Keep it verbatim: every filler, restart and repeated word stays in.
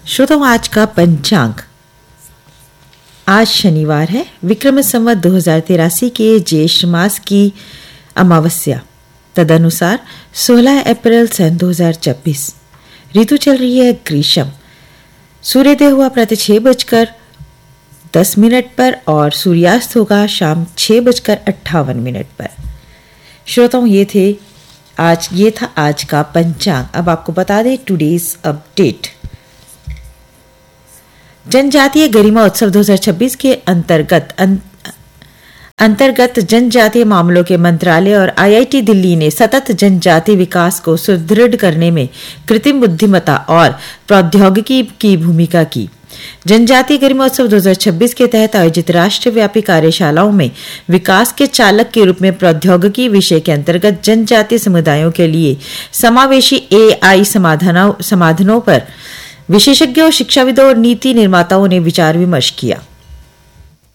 श्रोताओं, आज का पंचांग। आज शनिवार है, विक्रम संवत दो हजार तिरासी के ज्येष्ठ मास की अमावस्या, तदनुसार सोलह अप्रैल सन दो हजार छब्बीस। ऋतु चल रही है ग्रीष्म। सूर्योदय हुआ प्रातः छह बजकर दस मिनट पर और सूर्यास्त होगा शाम छह बजकर अट्ठावन मिनट पर। श्रोताओं, ये थे आज ये था आज का पंचांग। अब आपको बता दें टुडेज अपडेट। जनजातीय गरिमा उत्सव दो हजार छब्बीस के अंतर्गत अं, अंतर्गत जनजातीय मामलों के मंत्रालय और आईआईटी दिल्ली ने सतत जनजातीय विकास को सुदृढ़ करने में कृत्रिम बुद्धिमत्ता और प्रौद्योगिकी की भूमिका की। जनजातीय गरिमा उत्सव दो हजार छब्बीस के तहत आयोजित राष्ट्रव्यापी कार्यशालाओं में विकास के चालक के रूप में प्रौद्योगिकी विषय के अंतर्गत जनजातीय समुदायों के लिए समावेशी एआई समाधानों समाधानों पर विशेषज्ञों, शिक्षाविदों और नीति निर्माताओं ने विचार विमर्श किया।